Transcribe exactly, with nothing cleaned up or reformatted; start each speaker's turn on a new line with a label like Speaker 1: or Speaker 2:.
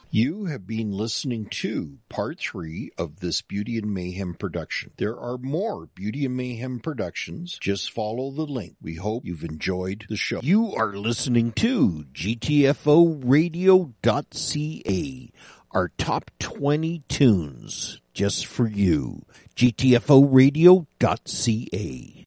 Speaker 1: You have been listening to part three of this Beauty and Mayhem production. There are more Beauty and Mayhem productions. Just follow the link. We hope you've enjoyed the show. You are listening to G T F O radio dot C A, our top twenty tunes just for you. G T F O radio dot C A.